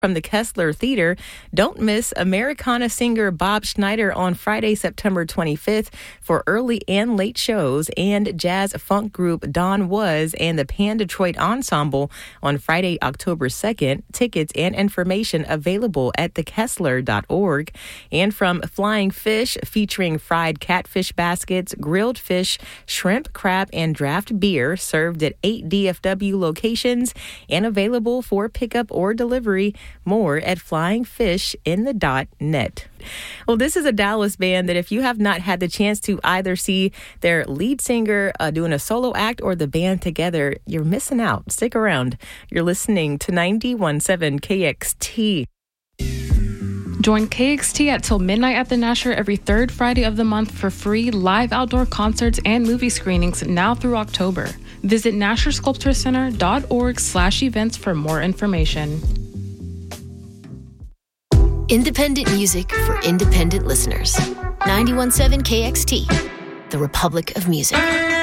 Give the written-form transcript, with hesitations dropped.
From the Kessler Theater, don't miss Americana singer Bob Schneider on Friday, September 25th for early and late shows, and jazz funk group Don Was and the Pan Detroit Ensemble on Friday, October 2nd. Tickets and information available at thekessler.org. And from Flying Fish, featuring fried catfish baskets, grilled fish, shrimp, crab, and draft beer served at 8 DFW locations and available for pickup or delivery. More at flyingfishinthedot.net. Well, this is a Dallas band that if you have not had the chance to either see their lead singer doing a solo act or the band together, you're missing out. Stick around. You're listening to 91.7 KXT. Join KXT at till midnight at the Nasher every third Friday of the month for free live outdoor concerts and movie screenings now through October. Visit NasherSculptureCenter.org/events for more information. Independent music for independent listeners. 91.7 KXT, the Republic of Music.